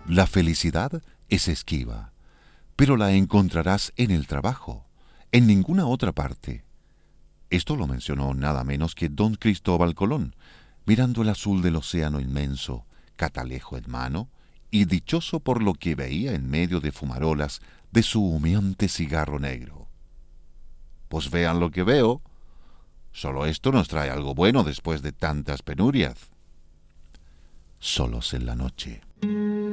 La felicidad es esquiva, pero la encontrarás en el trabajo, en ninguna otra parte. Esto lo mencionó nada menos que don Cristóbal Colón, mirando el azul del océano inmenso, catalejo en mano, y dichoso por lo que veía en medio de fumarolas de su humeante cigarro negro. Pues vean lo que veo. Solo esto nos trae algo bueno después de tantas penurias. Solos en la noche.